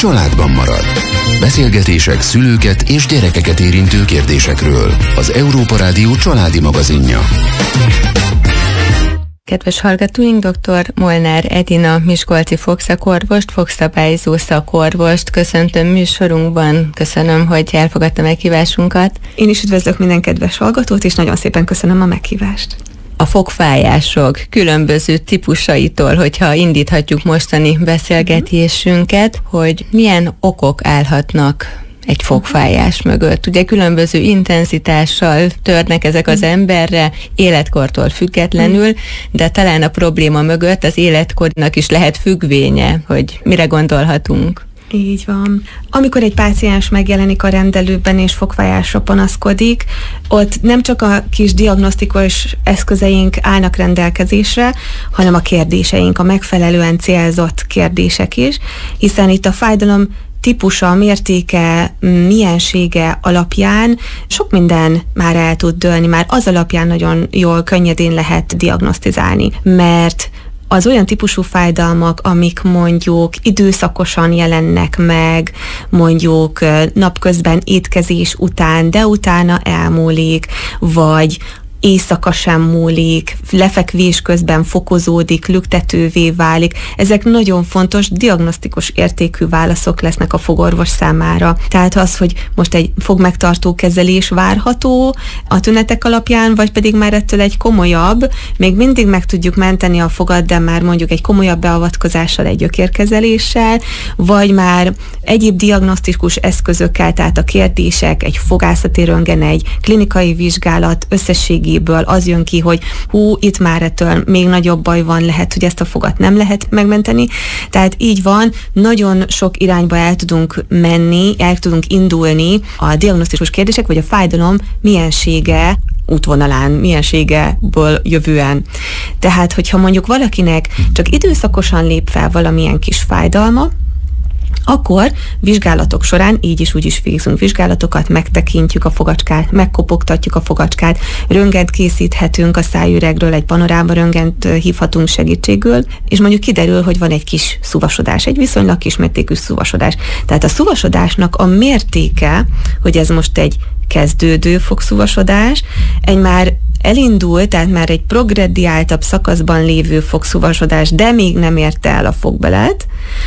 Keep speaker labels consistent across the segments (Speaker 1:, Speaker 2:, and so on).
Speaker 1: családban marad. Beszélgetések szülőket és gyerekeket érintő kérdésekről. Az Európa Rádió családi magazinja.
Speaker 2: Kedves hallgatóink, dr. Molnár Edina miskolci fogszakorvost, fogszabályzó szakorvost köszöntöm műsorunkban. Köszönöm, hogy elfogadta meghívásunkat.
Speaker 3: Én is üdvözlök minden kedves hallgatót, és nagyon szépen köszönöm a meghívást.
Speaker 2: A fogfájások különböző típusaitól, hogyha indíthatjuk mostani beszélgetésünket, hogy milyen okok állhatnak egy fogfájás mögött. Ugye különböző intenzitással törnek ezek az emberre, életkortól függetlenül, de talán a probléma mögött az életkornak is lehet függvénye, hogy mire gondolhatunk.
Speaker 3: Így van. Amikor egy páciens megjelenik a rendelőben és fogfájásra panaszkodik, ott nem csak a kis diagnosztikus eszközeink állnak rendelkezésre, hanem a kérdéseink, a megfelelően célzott kérdések is, hiszen itt a fájdalom típusa, mértéke, miensége alapján sok minden már el tud dőlni, már az alapján nagyon jól, könnyedén lehet diagnosztizálni, mert az olyan típusú fájdalmak, amik mondjuk időszakosan jelennek meg, mondjuk napközben étkezés után, de utána elmúlik, vagy éjszaka sem múlik, lefekvés közben fokozódik, lüktetővé válik. Ezek nagyon fontos, diagnosztikus értékű válaszok lesznek a fogorvos számára. Tehát az, hogy most egy fogmegtartó kezelés várható a tünetek alapján, vagy pedig már ettől egy komolyabb, még mindig meg tudjuk menteni a fogat, de már mondjuk egy komolyabb beavatkozással, egy gyökérkezeléssel, vagy már egyéb diagnosztikus eszközökkel, tehát a kérdések, egy fogászati röntgen, egy klinikai vizsgálat összességi az jön ki, hogy itt már ettől még nagyobb baj van, lehet, hogy ezt a fogat nem lehet megmenteni. Tehát így van, nagyon sok irányba el tudunk menni, el tudunk indulni a diagnosztikus kérdések, vagy a fájdalom miensége útvonalán, mienségeből jövően. Tehát, hogyha mondjuk valakinek csak időszakosan lép fel valamilyen kis fájdalma, akkor vizsgálatok során így is úgy is végzünk vizsgálatokat, megtekintjük a fogacskát, megkopogtatjuk a fogacskát, röntgent készíthetünk a szájüregről, egy panoráma röntgent hívhatunk segítségül, és mondjuk kiderül, hogy van egy kis szuvasodás, egy viszonylag kismértékű szuvasodás. Tehát a szuvasodásnak a mértéke, hogy ez most egy kezdődő fogszuvasodás, egy már elindult, tehát már egy progrediáltabb szakaszban lévő fogszuvasodás, de még nem érte el a fogbelet,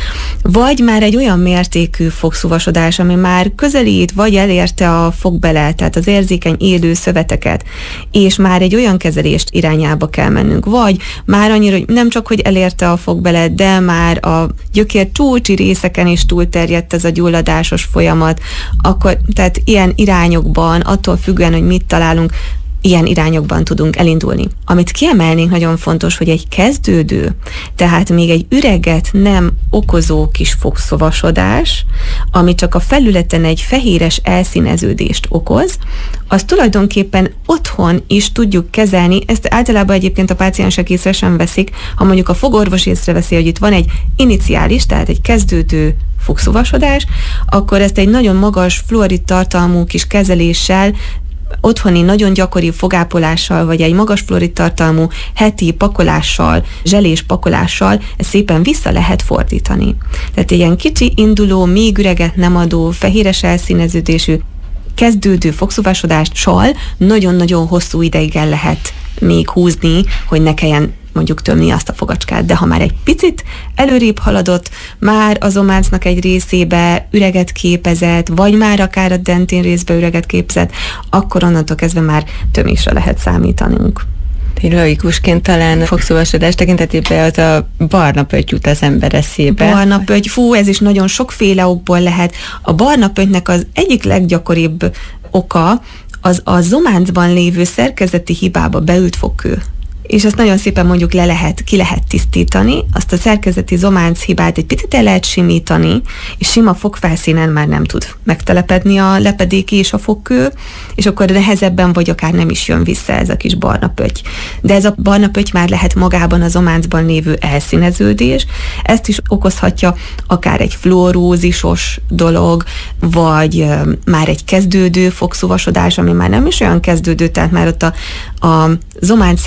Speaker 3: vagy már egy olyan mértékű fogszuvasodás, ami már közelít, vagy elérte a fogbelet, tehát az érzékeny élő szöveteket, és már egy olyan kezelést irányába kell mennünk, vagy már annyira, hogy nem csak, hogy elérte a fogbelet, de már a gyökér csúcsi részeken is túlterjedt ez a gyulladásos folyamat, akkor, tehát ilyen irányokban, attól függően, hogy mit találunk, ilyen irányokban tudunk elindulni. Amit kiemelnénk, nagyon fontos, hogy egy kezdődő, tehát még egy üreget nem okozó kis fogszuvasodás, ami csak a felületen egy fehéres elszíneződést okoz, az tulajdonképpen otthon is tudjuk kezelni, ezt általában egyébként a páciensek észre sem veszik, ha mondjuk a fogorvos észreveszi, hogy itt van egy iniciális, tehát egy kezdődő fogszuvasodás, akkor ezt egy nagyon magas fluorid tartalmú kis kezeléssel, otthoni nagyon gyakori fogápolással, vagy egy magas fluorid tartalmú heti pakolással, zselés pakolással ezt szépen vissza lehet fordítani. Tehát ilyen kicsi induló, még üreget nem adó, fehéres elszíneződésű, kezdődő fogszúvásodással nagyon-nagyon hosszú ideig el lehet még húzni, hogy ne kelljen mondjuk tömni azt a fogacskát, de ha már egy picit előrébb haladott, már az ománcnak egy részébe üreget képezett, vagy már akár a dentén részbe üreget képezett, akkor onnantól kezdve már tömésre lehet számítanunk.
Speaker 2: Logikusként talán fogszúvasodás tekintetében az a barna pötty jut az ember eszébe.
Speaker 3: Barna pötty, ez is nagyon sokféle okból lehet. A barna pöttynek az egyik leggyakoribb oka az a zománcban lévő szerkezeti hibába beült fogkő. És ezt nagyon szépen mondjuk ki lehet tisztítani, azt a szerkezeti zománc hibát egy picit el lehet simítani, és sima fogfelszínen már nem tud megtelepedni a lepedék és a fogkő, és akkor nehezebben vagy akár nem is jön vissza ez a kis barna pötty. De ez a barna pötty már lehet magában a zománcban lévő elszíneződés, ezt is okozhatja akár egy fluorózisos dolog, vagy már egy kezdődő fogszúvasodás, ami már nem is olyan kezdődő, tehát már ott a zománc szerkezeti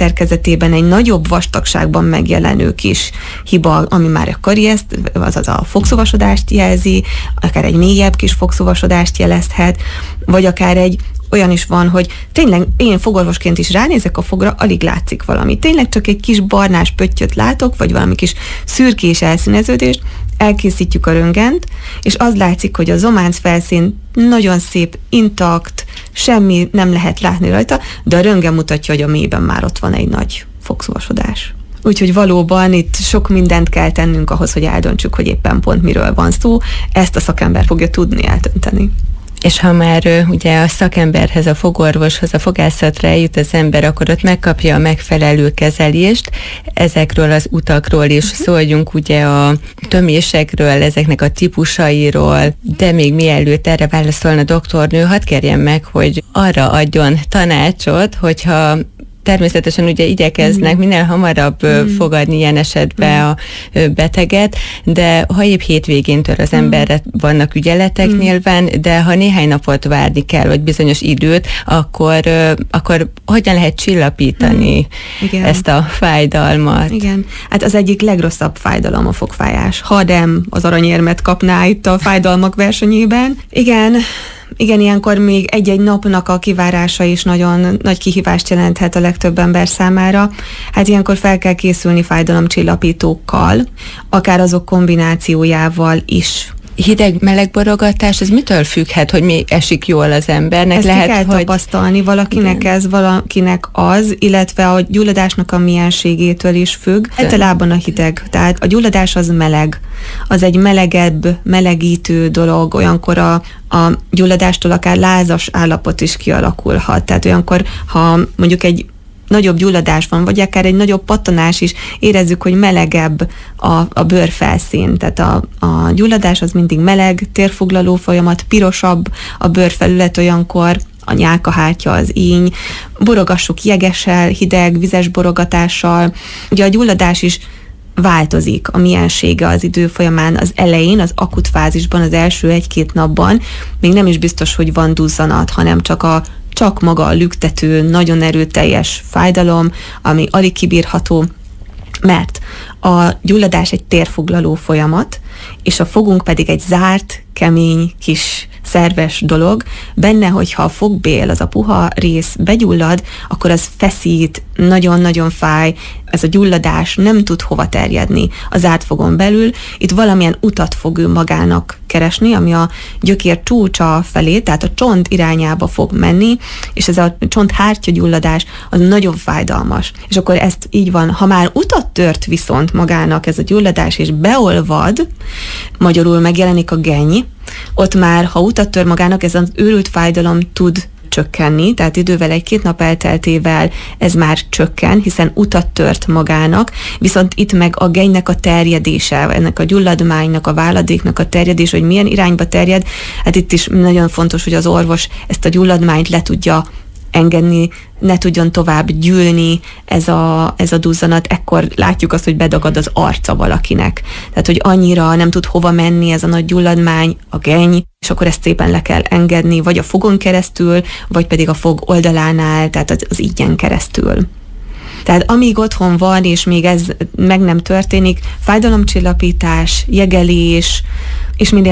Speaker 3: esetében egy nagyobb vastagságban megjelenő kis hiba, ami már a karieszt, azaz a fogszúvasodást jelzi, akár egy mélyebb kis fogszúvasodást jelezhet, vagy akár egy olyan is van, hogy tényleg én fogorvosként is ránézek a fogra, alig látszik valami. Tényleg csak egy kis barnás pöttyöt látok, vagy valami kis szürkés elszíneződést, elkészítjük a röntgent, és az látszik, hogy a zománc felszín nagyon szép, intakt, semmi nem lehet látni rajta, de a röntgen mutatja, hogy a mélyben már ott van egy nagy fogszúvasodás. Úgyhogy valóban itt sok mindent kell tennünk ahhoz, hogy eldöntsük, hogy éppen pont miről van szó. Ezt a szakember fogja tudni eldönteni.
Speaker 2: És ha már ugye a szakemberhez, a fogorvoshoz, a fogászatra eljut az ember, akkor ott megkapja a megfelelő kezelést. Ezekről az utakról is szóljunk, ugye a tömésekről, ezeknek a típusairól, de még mielőtt erre válaszolna doktornő, hadd kérjem meg, hogy arra adjon tanácsot, hogyha természetesen ugye igyekeznek minél hamarabb fogadni ilyen esetben a beteget, de ha épp hétvégéntől az emberre vannak ügyeletek nyilván, de ha néhány napot várni kell, vagy bizonyos időt, akkor hogyan lehet csillapítani ezt a fájdalmat?
Speaker 3: Igen, hát az egyik legrosszabb fájdalom a fogfájás. Ha nem az aranyérmet kapná itt a fájdalmak versenyében. Igen, ilyenkor még egy-egy napnak a kivárása is nagyon nagy kihívást jelenthet a legtöbb ember számára. Hát ilyenkor fel kell készülni fájdalomcsillapítókkal, akár azok kombinációjával is.
Speaker 2: Hideg-meleg borogatás, ez mitől függhet, hogy mi esik jól az embernek?
Speaker 3: Ezt lehet, kell tapasztalni, valakinek ez, valakinek az, illetve a gyulladásnak a mienségétől is függ. Általában a hideg, tehát a gyulladás az meleg. Az egy melegebb, melegítő dolog, olyankor a gyulladástól akár lázas állapot is kialakulhat. Tehát olyankor, ha mondjuk egy nagyobb gyulladás van, vagy akár egy nagyobb pattanás is, érezzük, hogy melegebb a bőrfelszín. Tehát a gyulladás az mindig meleg, térfoglaló folyamat, pirosabb a bőrfelület olyankor, a nyálkahártya, az íny. Borogassuk jegessel, hideg, vizes borogatással. Ugye a gyulladás is változik a miensége az idő folyamán, az elején, az akut fázisban, az első 1-2 napban még nem is biztos, hogy van duzzanat, hanem csak maga a lüktető, nagyon erőteljes fájdalom, ami alig kibírható, mert a gyulladás egy térfoglaló folyamat, és a fogunk pedig egy zárt, kemény, kis szerves dolog. Benne, hogyha a fogbél, az a puha rész begyullad, akkor az feszít, nagyon-nagyon fáj, ez a gyulladás nem tud hova terjedni a zárt fogon belül. Itt valamilyen utat fog ő magának keresni, ami a gyökér csúcsa felé, tehát a csont irányába fog menni, és ez a csonthártya gyulladás az nagyon fájdalmas. És akkor ezt így van, ha már utat tört viszont magának ez a gyulladás, és beolvad, magyarul megjelenik a genny, ott már, ha utat tör magának, ez az őrült fájdalom tud csökkenni, tehát idővel 1-2 nap elteltével ez már csökken, hiszen utat tört magának, viszont itt meg a gennynek a terjedése, ennek a gyulladmánynak, a váladéknak a terjedése, hogy milyen irányba terjed, hát itt is nagyon fontos, hogy az orvos ezt a gyulladmányt le tudja engedni, ne tudjon tovább gyűlni ez a duzzanat, ekkor látjuk azt, hogy bedagad az arca valakinek. Tehát, hogy annyira nem tud hova menni ez a nagy gyulladmány, a genny, és akkor ezt szépen le kell engedni, vagy a fogon keresztül, vagy pedig a fog oldalánál, tehát az ígyen keresztül. Tehát amíg otthon van, és még ez meg nem történik, fájdalomcsillapítás, jegelés, és minél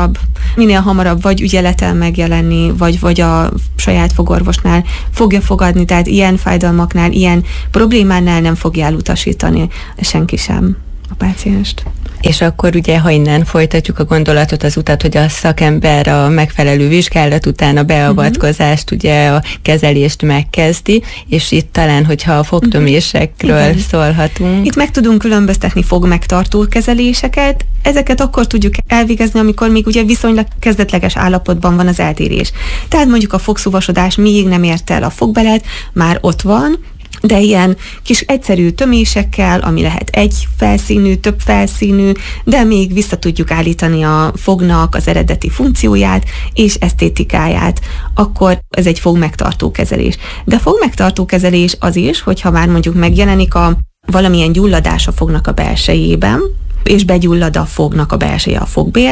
Speaker 3: hamarabb vagy ügyeleten megjelenni, vagy a saját fogorvosnál fogja fogadni, tehát ilyen fájdalmaknál, ilyen problémánál nem fogja elutasítani senki sem a pácienst.
Speaker 2: És akkor ugye, ha innen folytatjuk a gondolatot, az utat, hogy a szakember a megfelelő vizsgálat után a beavatkozást, ugye a kezelést megkezdi, és itt talán, hogyha a fogtömésekről szólhatunk.
Speaker 3: Itt meg tudunk különböztetni fogmegtartó kezeléseket, ezeket akkor tudjuk elvégezni, amikor még ugye viszonylag kezdetleges állapotban van az eltérés. Tehát mondjuk a fogszúvasodás még nem ért el a fogbelet, már ott van, de ilyen kis egyszerű tömésekkel, ami lehet egy felszínű, több felszínű, de még vissza tudjuk állítani a fognak az eredeti funkcióját és esztétikáját, akkor ez egy fogmegtartó kezelés. De fogmegtartó kezelés az is, hogyha már mondjuk megjelenik valamilyen gyulladás a fognak a belsejében, és begyullad a fognak a belseje, a fogbél,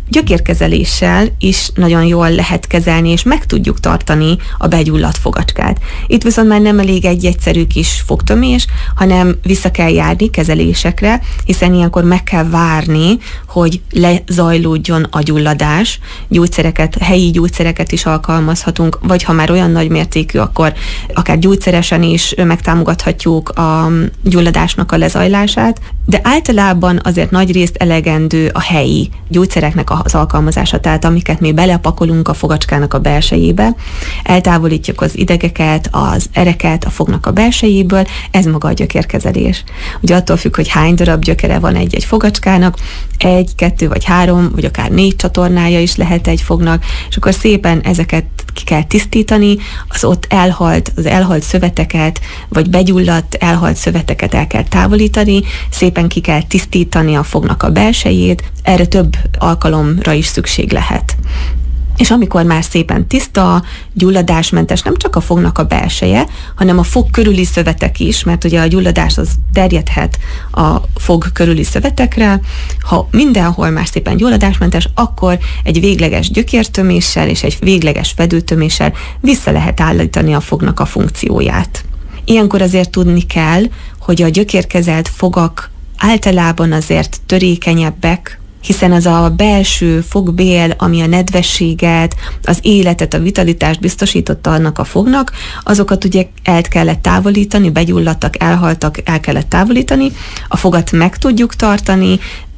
Speaker 3: gyökérkezeléssel is nagyon jól lehet kezelni, és meg tudjuk tartani a begyulladt fogacskát. Itt viszont már nem elég egy egyszerű kis fogtömés, hanem vissza kell járni kezelésekre, hiszen ilyenkor meg kell várni, hogy lezajlódjon a gyulladás. Helyi gyógyszereket is alkalmazhatunk, vagy ha már olyan nagy mértékű, akkor akár gyógyszeresen is megtámogathatjuk a gyulladásnak a lezajlását, de általában azért nagyrészt elegendő a helyi gyógyszereknek az alkalmazása, tehát amiket mi belepakolunk a fogacskának a belsejébe, eltávolítjuk az idegeket, az ereket a fognak a belsejéből, ez maga a gyökérkezelés. Ugye attól függ, hogy hány darab gyökere van egy
Speaker 2: fogacskának, 1, 2 vagy 3, vagy akár 4 csatornája is lehet egy fognak, és akkor szépen ezeket ki kell tisztítani, az ott elhalt szöveteket, vagy begyulladt, elhalt szöveteket el kell távolítani, szépen ki kell tisztítani a fognak a belsejét, erre több alkalomra is szükség lehet. És amikor már szépen tiszta, gyulladásmentes nem csak a fognak a belseje, hanem a fog körüli szövetek is, mert ugye a gyulladás az terjedhet a fog körüli szövetekre, ha mindenhol már szépen gyulladásmentes, akkor egy végleges gyökértöméssel és egy végleges fedőtöméssel vissza lehet állítani a fognak a funkcióját. Ilyenkor azért tudni kell, hogy a gyökérkezelt fogak általában azért törékenyebbek, hiszen az a belső fogbél, ami a nedvességet, az életet, a vitalitást biztosította annak a fognak, azokat ugye el kellett távolítani, begyulladtak, elhaltak, el kellett távolítani, a fogat meg tudjuk tartani,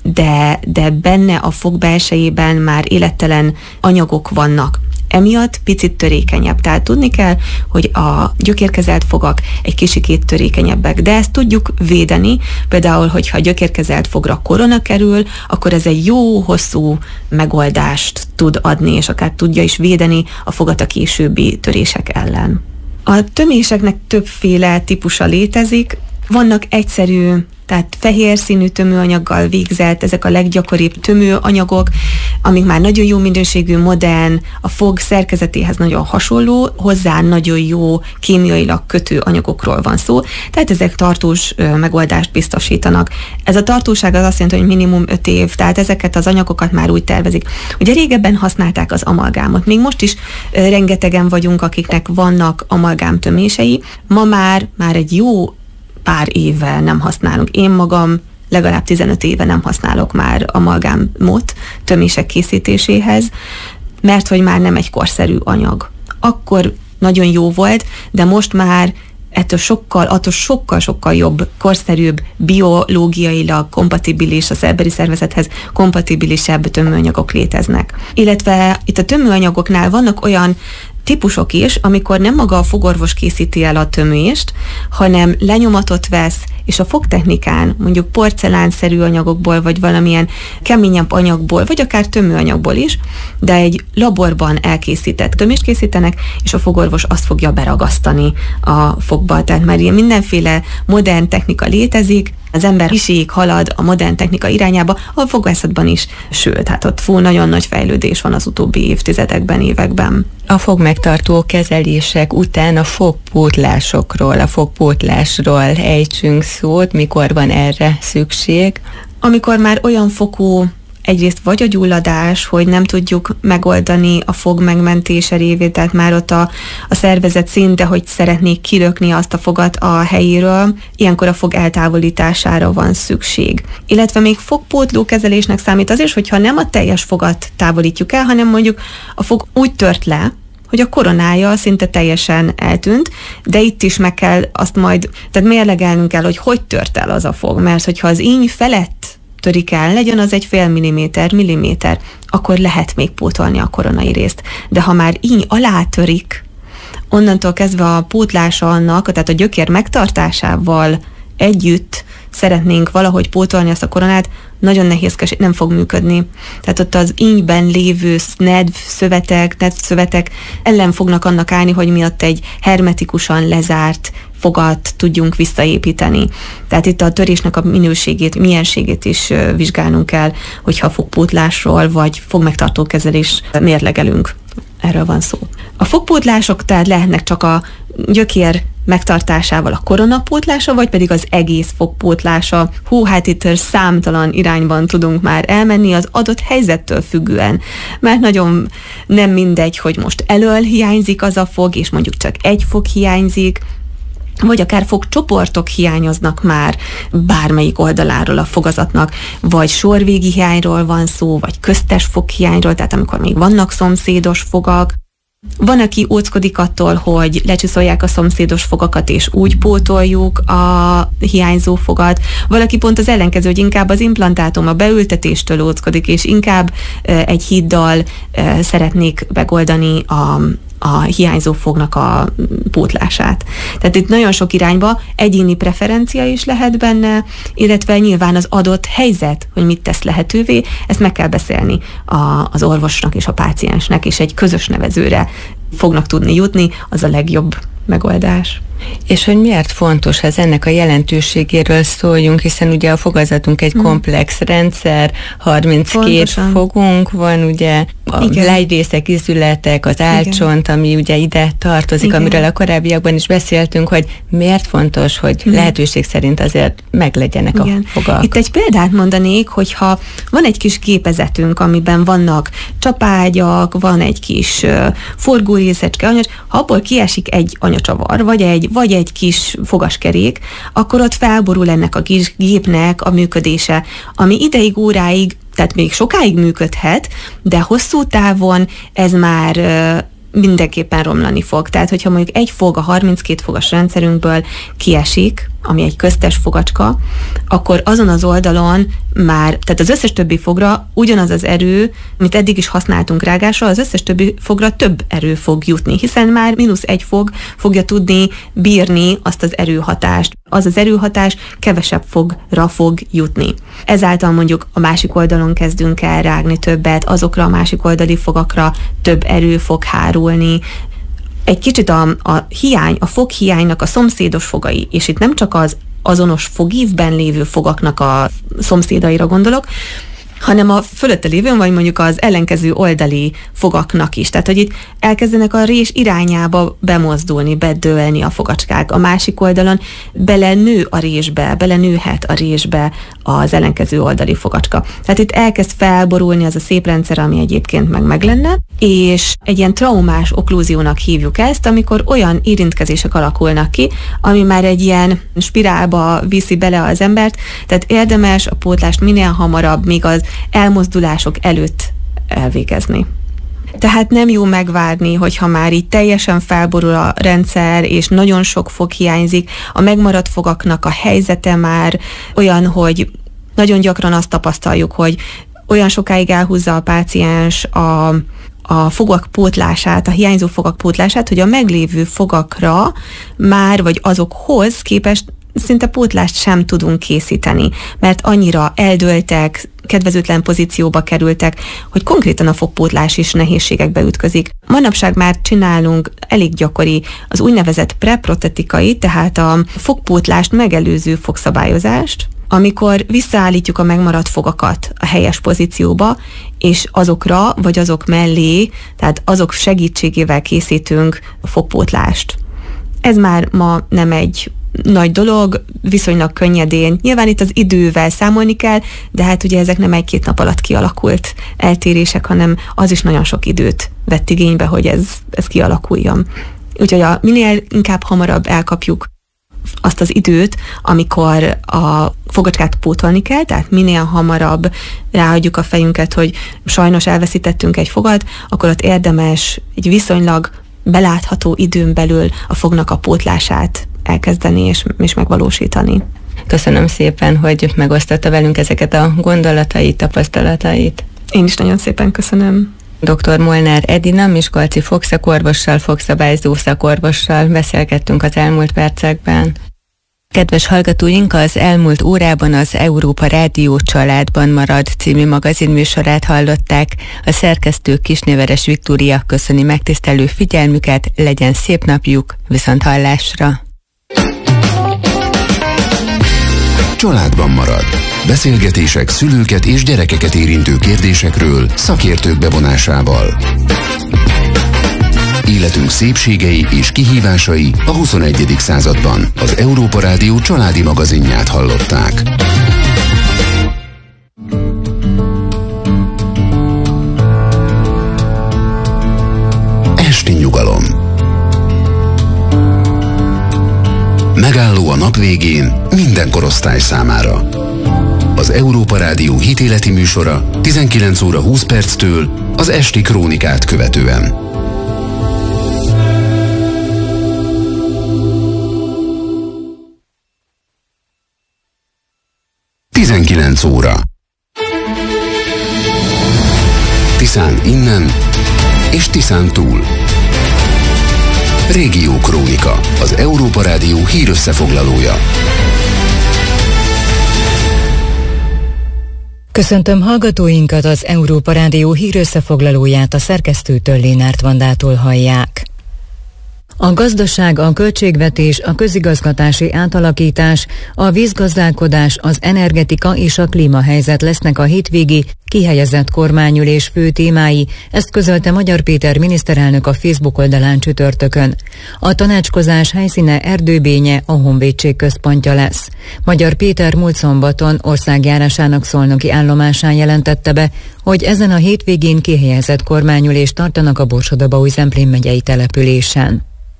Speaker 2: de benne a fog belsejében már élettelen anyagok vannak. Emiatt picit törékenyebb. Tehát tudni kell, hogy a gyökérkezelt fogak egy kicsikét törékenyebbek, de ezt tudjuk védeni. Például, hogyha a gyökérkezelt fogra korona kerül, akkor ez egy jó, hosszú megoldást tud adni, és akár tudja is védeni a fogat a későbbi törések ellen. A töméseknek többféle típusa létezik. Vannak egyszerű, tehát fehér színű tömőanyaggal végzett, ezek a leggyakoribb tömőanyagok, amik már nagyon jó minőségű, modern, a fog szerkezetéhez nagyon hasonló, hozzá nagyon jó kémiailag kötő anyagokról van szó, tehát ezek tartós megoldást biztosítanak. Ez a tartóság az azt jelenti, hogy minimum 5 év, tehát ezeket az anyagokat már úgy tervezik. Ugye régebben használták az amalgámot, még most is rengetegen vagyunk, akiknek vannak amalgám tömései, ma már egy jó pár éve nem használunk. Én magam legalább 15 éve nem használok már amalgámot tömések készítéséhez, mert hogy már nem egy korszerű anyag. Akkor nagyon jó volt, de most már ettől sokkal jobb, korszerűbb, biológiailag kompatibilis, az emberi szervezethez kompatibilisebb tömőanyagok léteznek. Illetve itt a tömőanyagoknál vannak olyan típusok is, amikor nem maga a fogorvos készíti el a tömést, hanem lenyomatot vesz, és a fogtechnikán, mondjuk porcelánszerű anyagokból, vagy valamilyen keményebb anyagból, vagy akár tömőanyagból is, de egy laborban elkészített tömést készítenek, és a fogorvos azt fogja beragasztani a fogba. Tehát már ilyen mindenféle modern technika létezik, az ember hiséig halad a modern technika irányába, a fogvászatban is, sőt, hát ott nagyon nagy fejlődés van az utóbbi évtizedekben, években.
Speaker 4: A fogmegtartó kezelések után a fogpótlásokról, a fogpótlásról ejtsünk szót, mikor van erre szükség?
Speaker 3: Amikor már olyan fokú egyrészt vagy a gyulladás, hogy nem tudjuk megoldani a fog megmentése révén, tehát már ott a szervezet szinte, hogy szeretnék kirökni azt a fogat a helyéről, ilyenkor a fog eltávolítására van szükség. Illetve még fogpótló kezelésnek számít az is, hogyha nem a teljes fogat távolítjuk el, hanem mondjuk a fog úgy tört le, hogy a koronája szinte teljesen eltűnt, de itt is meg kell azt tehát mérlegelnünk kell, hogy tört el az a fog, mert hogyha az íny felett törik el, legyen az egy fél milliméter, akkor lehet még pótolni a koronai részt. De ha már íny alá törik, onnantól kezdve a pótlása annak, tehát a gyökér megtartásával együtt szeretnénk valahogy pótolni azt a koronát, nagyon nehézkes, nem fog működni. Tehát ott az ínyben lévő nedvszövetek ellen fognak annak állni, hogy mi ott egy hermetikusan lezárt fogat tudjunk visszaépíteni. Tehát itt a törésnek a minőségét, mienségét is vizsgálnunk kell, hogyha fogpótlásról vagy fogmegtartó kezelés mérlegelünk. Erről van szó. A fogpótlások tehát lehetnek csak a gyökér megtartásával a koronapótlása, vagy pedig az egész fogpótlása. Hát itt számtalan irányban tudunk már elmenni az adott helyzettől függően, mert nagyon nem mindegy, hogy most elől hiányzik az a fog, és mondjuk csak egy fog hiányzik, vagy akár fogcsoportok hiányoznak már bármelyik oldaláról a fogazatnak, vagy sorvégi hiányról van szó, vagy köztes foghiányról, tehát amikor még vannak szomszédos fogak. Van, aki óckodik attól, hogy lecsiszolják a szomszédos fogakat, és úgy pótoljuk a hiányzó fogat. Valaki pont az ellenkező, hogy inkább az implantátum, a beültetéstől óckodik, és inkább egy híddal szeretnék megoldani a hiányzó fognak a pótlását. Tehát itt nagyon sok irányba egyéni preferencia is lehet benne, illetve nyilván az adott helyzet, hogy mit tesz lehetővé, ezt meg kell beszélni az orvosnak és a páciensnek, és egy közös nevezőre fognak tudni jutni, az a legjobb megoldás.
Speaker 2: És hogy miért fontos, ez ennek a jelentőségéről szóljunk, hiszen ugye a fogazatunk egy komplex rendszer, 32 Pontosan. Fogunk van, ugye a lejrészek, izületek, az álcsont, ami ugye ide tartozik, amiről a korábbiakban is beszéltünk, hogy miért fontos, hogy lehetőség szerint azért meglegyenek a fogak.
Speaker 3: Itt egy példát mondanék, hogyha van egy kis gépezetünk, amiben vannak csapágyak, van egy kis forgórészecske, ha abból kiesik egy anyacsavar, vagy egy kis fogaskerék, akkor ott felborul ennek a kis gépnek a működése, ami ideig, óráig, tehát még sokáig működhet, de hosszú távon ez már mindenképpen romlani fog. Tehát, hogyha mondjuk egy fog a 32 fogas rendszerünkből kiesik, ami egy köztes fogacska, akkor azon az oldalon már, tehát az összes többi fogra ugyanaz az erő, amit eddig is használtunk rágásra, az összes többi fogra több erő fog jutni, hiszen már -1 fog fogja tudni bírni azt az erőhatást. Az az erőhatás kevesebb fogra fog jutni. Ezáltal mondjuk a másik oldalon kezdünk el rágni többet, azokra a másik oldali fogakra több erő fog hárulni. Egy kicsit a foghiánynak a szomszédos fogai, és itt nem csak az azonos fogívben lévő fogaknak a szomszédaira gondolok, hanem a fölötte lévőn, vagy mondjuk az ellenkező oldali fogaknak is. Tehát, hogy itt elkezdenek a rés irányába bemozdulni, bedőlni a fogacskák. A másik oldalon belenőhet a résbe az ellenkező oldali fogacska. Tehát itt elkezd felborulni az a szép rendszer, ami egyébként meg lenne, és egy ilyen traumás oklúziónak hívjuk ezt, amikor olyan érintkezések alakulnak ki, ami már egy ilyen spirálba viszi bele az embert, tehát érdemes a pótlást minél hamarabb, még az elmozdulások előtt elvégezni. Tehát nem jó megvárni, hogyha már így teljesen felborul a rendszer, és nagyon sok fog hiányzik, a megmaradt fogaknak a helyzete már olyan, hogy nagyon gyakran azt tapasztaljuk, hogy olyan sokáig elhúzza a páciens a fogak pótlását, a hiányzó fogak pótlását, hogy a meglévő fogakra már, vagy azokhoz képest szinte pótlást sem tudunk készíteni, mert annyira eldőltek, kedvezőtlen pozícióba kerültek, hogy konkrétan a fogpótlás is nehézségekbe ütközik. Manapság már csinálunk elég gyakori az úgynevezett preprotetikai, tehát a fogpótlást megelőző fogszabályozást, amikor visszaállítjuk a megmaradt fogakat a helyes pozícióba, és azokra, vagy azok mellé, tehát azok segítségével készítünk a fogpótlást. Ez már ma nem egy nagy dolog, viszonylag könnyedén. Nyilván itt az idővel számolni kell, de hát ugye ezek nem 1-2 nap alatt kialakult eltérések, hanem az is nagyon sok időt vett igénybe, hogy ez kialakuljon. Úgyhogy minél inkább hamarabb elkapjuk azt az időt, amikor a fogacskát pótolni kell, tehát minél hamarabb ráadjuk a fejünket, hogy sajnos elveszítettünk egy fogat, akkor ott érdemes egy viszonylag belátható időn belül a fognak a pótlását elkezdeni és megvalósítani.
Speaker 2: Köszönöm szépen, hogy megosztotta velünk ezeket a gondolatait, tapasztalatait.
Speaker 3: Én is nagyon szépen köszönöm.
Speaker 2: Dr. Molnár Edina, miskolci fogszakorvossal, fogszabályzó szakorvossal beszélgettünk az elmúlt percekben. Kedves hallgatóink, az elmúlt órában az Európa Rádió Családban marad című magazinműsorát hallották. A szerkesztő Kisnéveres Viktória köszöni megtisztelő figyelmüket, legyen szép napjuk, viszonthallásra!
Speaker 1: Családban marad. Beszélgetések szülőket és gyerekeket érintő kérdésekről szakértők bevonásával. életünk szépségei és kihívásai a 21. században. Az Európa Rádió családi magazinját hallották. Esti nyugalom. Megálló a nap végén minden korosztály számára. Az Európa Rádió hitéleti műsora 19 óra 20 perctől az esti krónikát követően. Tizenkilenc óra. Tiszán innen és Tiszán túl. Régió Krónika, az Európa Rádió hírösszefoglalója.
Speaker 5: Köszöntöm hallgatóinkat, az Európa Rádió hírösszefoglalóját a szerkesztőtől, Lénárt Vandától hallják. A gazdaság, a költségvetés, a közigazgatási átalakítás, a vízgazdálkodás, az energetika és a klímahelyzet lesznek a hétvégi kihelyezett kormányülés fő témái, ezt közölte Magyar Péter miniszterelnök a Facebook oldalán csütörtökön. A tanácskozás helyszíne Erdőbénye, a Honvédség központja lesz. Magyar Péter múlt szombaton országjárásának szolnoki állomásán jelentette be, hogy ezen a hétvégén kihelyezett kormányülést tartanak a Borsod-Abaúj-Zemplén megyei településen.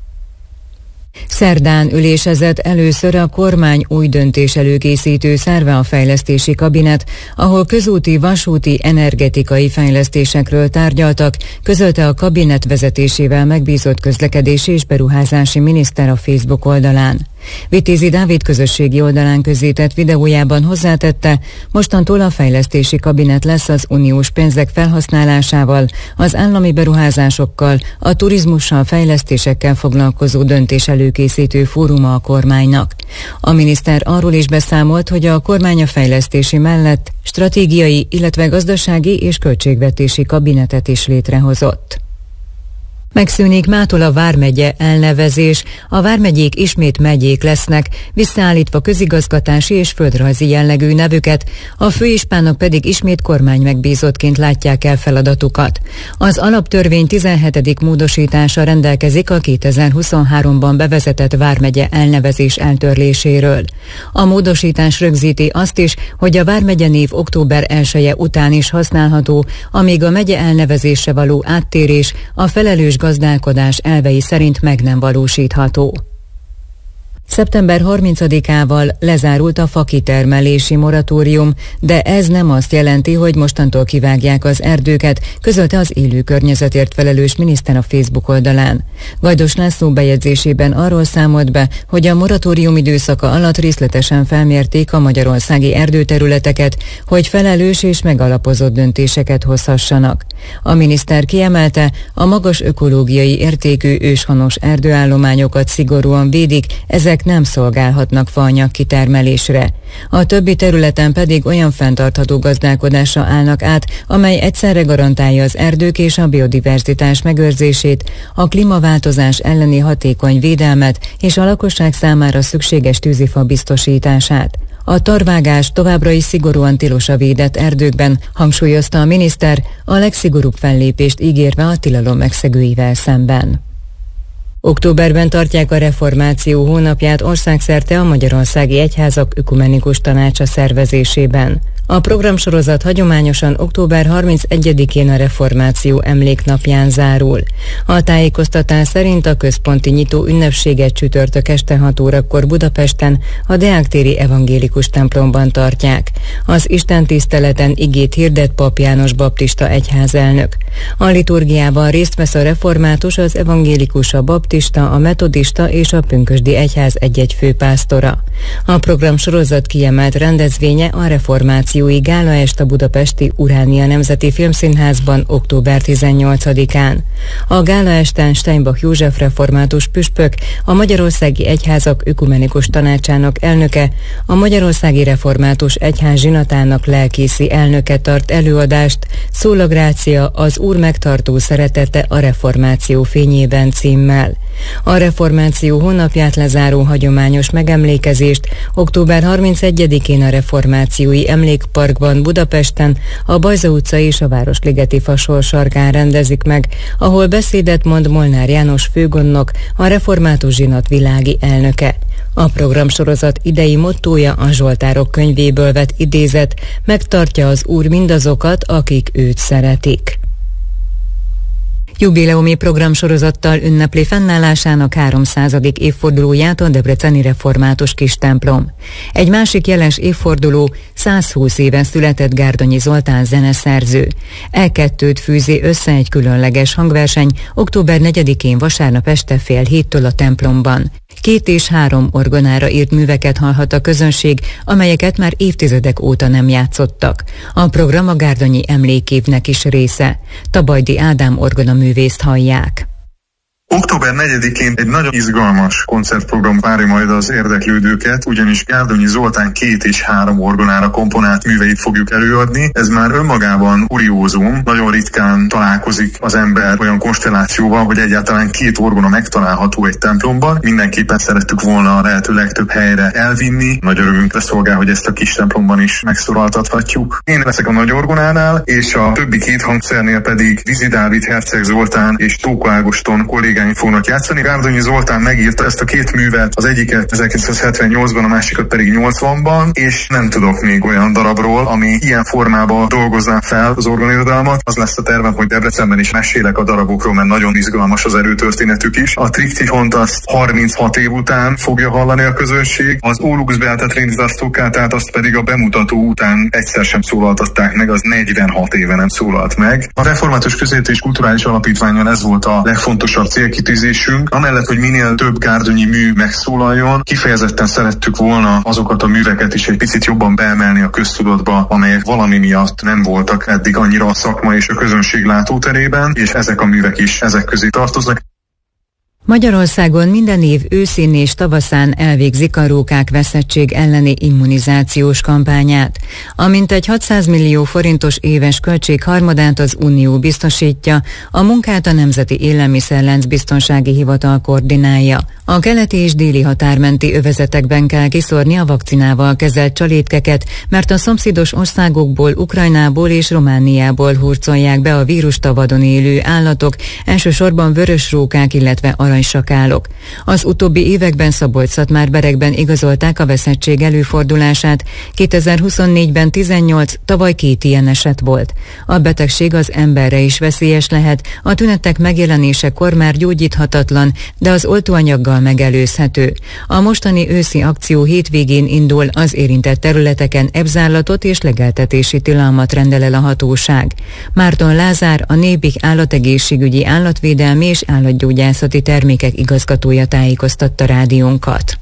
Speaker 5: Szerdán ülésezett először a kormány új döntés előkészítő szerve, a fejlesztési kabinet, ahol közúti, vasúti, energetikai fejlesztésekről tárgyaltak, közölte a kabinet vezetésével megbízott közlekedési és beruházási miniszter a Facebook oldalán. Vitézi Dávid közösségi oldalán közzétett videójában hozzátette, mostantól a fejlesztési kabinet lesz az uniós pénzek felhasználásával, az állami beruházásokkal, a turizmussal, fejlesztésekkel foglalkozó döntés előkészítő fóruma a kormánynak. A miniszter arról is beszámolt, hogy a kormány a fejlesztési mellett stratégiai, illetve gazdasági és költségvetési kabinetet is létrehozott. Megszűnik mától a vármegye elnevezés, a vármegyék ismét megyék lesznek, visszaállítva közigazgatási és földrajzi jellegű nevüket, a főispánok pedig ismét kormánymegbízottként látják el feladatukat. Az alaptörvény 17. módosítása rendelkezik a 2023-ban bevezetett vármegye elnevezés eltörléséről. A módosítás rögzíti azt is, hogy a vármegye név október 1-e után is használható, amíg a megye elnevezésre való áttérés a felelős gazdálkodás elvei szerint meg nem valósítható. Szeptember 30-ával lezárult a fakitermelési moratórium, de ez nem azt jelenti, hogy mostantól kivágják az erdőket, közölte az élő környezetért felelős miniszter a Facebook oldalán. Gajdos László bejegyzésében arról számolt be, hogy a moratórium időszaka alatt részletesen felmérték a magyarországi erdőterületeket, hogy felelős és megalapozott döntéseket hozhassanak. A miniszter kiemelte, a magas ökológiai értékű őshonos erdőállományokat szigorúan védik, ezek nem szolgálhatnak faanyag kitermelésre. A többi területen pedig olyan fenntartható gazdálkodásra állnak át, amely egyszerre garantálja az erdők és a biodiverzitás megőrzését, a klímaváltozás elleni hatékony védelmet és a lakosság számára szükséges tűzifa biztosítását. A tarvágás továbbra is szigorúan tilos a védett erdőkben, hangsúlyozta a miniszter, a legszigorúbb fellépést ígérve a tilalom megszegőivel szemben. Októberben tartják a reformáció hónapját országszerte a Magyarországi Egyházak Ökumenikus Tanácsa szervezésében. A programsorozat hagyományosan október 31-én a reformáció emléknapján zárul. A tájékoztatás szerint a központi nyitó ünnepséget csütörtök este 6 órakor Budapesten a Deák-téri evangélikus templomban tartják. Az istentiszteleten igét hirdet Pap János baptista egyházelnök. A liturgiában részt vesz a református, az evangélikus, a baptista, a metodista és a pünkösdi egyház egy-egy főpásztora. A programsorozat kiemelt rendezvénye a reformációi gálaest a budapesti Uránia Nemzeti Filmszínházban október 18-án. A gálaesten Steinbach József református püspök, a Magyarországi Egyházak Ökumenikus Tanácsának elnöke, a Magyarországi Református Egyház zsinatának lelkészi elnöke tart előadást, Szóla Grácia, az Úr megtartó szeretete a reformáció fényében címmel. A reformáció hónapját lezáró hagyományos megemlékezést október 31-én a Reformációi Emlékparkban Budapesten, a Bajza utca és a Városligeti Fasor sarkán rendezik meg, ahol beszédet mond Molnár János főgondnok, a Református Zsinat világi elnöke. A programsorozat idei mottója a Zsoltárok könyvéből vett idézet: megtartja az Úr mindazokat, akik őt szeretik. Jubileumi programsorozattal ünnepli fennállásának 300. évfordulóját a debreceni református kistemplom. Egy másik jeles évforduló, 120 éven született Gárdonyi Zoltán zeneszerző. E2-t fűzi össze egy különleges hangverseny október 4-én vasárnap este fél 7-től a templomban. 2 és 3 orgonára írt műveket hallhat a közönség, amelyeket már évtizedek óta nem játszottak. A program a Gárdonyi emlékévnek is része. Tabajdi Ádám orgonaművészt hallják.
Speaker 6: Október 4-én egy nagyon izgalmas koncertprogram várja majd az érdeklődőket, ugyanis Gárdonyi Zoltán 2 és 3 orgonára komponált műveit fogjuk előadni. Ez már önmagában kuriózum, nagyon ritkán találkozik az ember olyan konstellációval, hogy egyáltalán 2 orgona megtalálható egy templomban. Mindenképpen szerettük volna a lehető legtöbb helyre elvinni. Nagy örömünkre szolgál, hogy ezt a kis templomban is megszólaltathatjuk. Én leszek a nagy orgonánál, és a többi 2 hangszernél pedig Vizi Dávid, Herceg Zoltán és Tóka Ágoston kollégák fognak játszani. Gárdonyi Zoltán megírta ezt a 2 művet, az egyiket 1978-ban, a másikat pedig 80-ban, és nem tudok még olyan darabról, ami ilyen formában dolgozná fel az orgonirodalmat. Az lesz a tervem, hogy Debrecenben is mesélek a darabokról, mert nagyon izgalmas az erőtörténetük is. A triptifont azt 36 év után fogja hallani a közönség, az Ólux Beata Trinitas Toccátát azt pedig a bemutató után egyszer sem szólaltatták meg, az 46 éve nem szólalt meg. A Református Közértés Kulturális Alapítványon ez volt a legfontosabb célkitűzésünk. Amellett, hogy minél több gárdonyi mű megszólaljon, kifejezetten szerettük volna azokat a műveket is egy picit jobban beemelni a köztudatba, amelyek valami miatt nem voltak eddig annyira a szakma és a közönség látóterében, és ezek a művek is ezek közé tartoznak.
Speaker 5: Magyarországon minden év őszén és tavaszán elvégzik a rókák veszettség elleni immunizációs kampányát. A mintegy 600 millió forintos éves költség harmadát az Unió biztosítja, a munkát a Nemzeti Élelmiszerláncbiztonsági Hivatal koordinálja. A keleti és déli határmenti övezetekben kell kiszórni a vakcinával kezelt csalétkeket, mert a szomszédos országokból, Ukrajnából és Romániából hurcolják be a vírustavadon élő állatok, elsősorban vörösrókák, illetve aranysakálok. Az utóbbi években Szabolcs-Szatmár-Berekben igazolták a veszettség előfordulását, 2024-ben 18, tavaly 2 ilyen eset volt. A betegség az emberre is veszélyes lehet, a tünetek megjelenésekor már gyógyíthatatlan, de az oltóanyaggal megelőzhető. A mostani őszi akció hétvégén indul, az érintett területeken ebzárlatot és legeltetési tilalmat rendel el a hatóság. Márton Lázár, a Nébih Állategészségügyi, Állatvédelmi és Állatgyógyászati Termékek igazgatója tájékoztatta rádiónkat.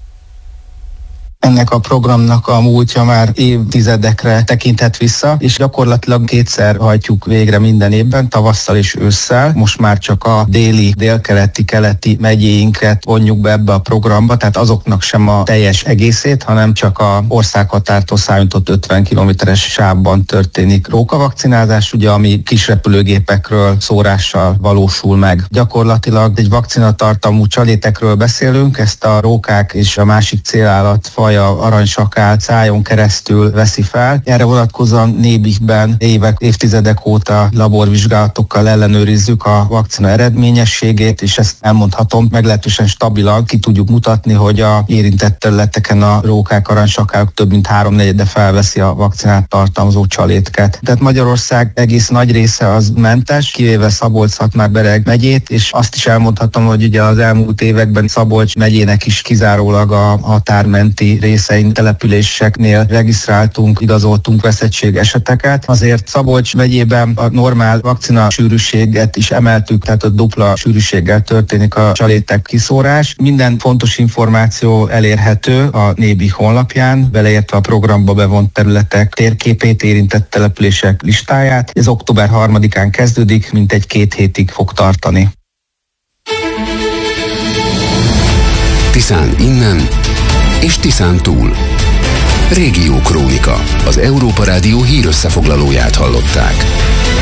Speaker 7: Ennek a programnak a múltja már évtizedekre tekinthet vissza, és gyakorlatilag 2-szer hajtjuk végre minden évben, tavasszal és ősszel. Most már csak a déli, délkeleti, keleti megyéinket vonjuk be ebbe a programba, tehát azoknak sem a teljes egészét, hanem csak a országhatártól számított 50 kilométeres sávban történik rókavakcinázás, ugye, ami kis repülőgépekről, szórással valósul meg. Gyakorlatilag egy vakcinatartalmú csalétekről beszélünk, ezt a rókák és a másik célállatfaj, a aranysakál szájon keresztül veszi fel. Erre vonatkozóan Nébihben évtizedek óta laborvizsgálatokkal ellenőrizzük a vakcina eredményességét, és ezt elmondhatom, meglehetősen stabilan ki tudjuk mutatni, hogy a érintett területeken a rókák, aranysakálok több mint 3/4 felveszi a vakcinát tartalmazó csalétket. Tehát Magyarország egész nagy része az mentes, kivéve Szabolcs-Szatmár-Bereg megyét, és azt is elmondhatom, hogy ugye az elmúlt években Szabolcs megyének is kizárólag a határmenti részein, településeknél regisztráltunk, igazoltunk veszettség eseteket. Azért Szabolcs megyében a normál vakcina sűrűséget is emeltük, tehát a dupla sűrűséggel történik a csalétek kiszórás. Minden fontos információ elérhető a Nébih honlapján, beleértve a programba bevont területek térképét, érintett települések listáját. Ez október 3-án kezdődik, mintegy 2 hétig fog tartani.
Speaker 1: Tiszán innen és Tiszán túl. Régió Krónika. Az Európa Rádió hírösszefoglalóját hallották.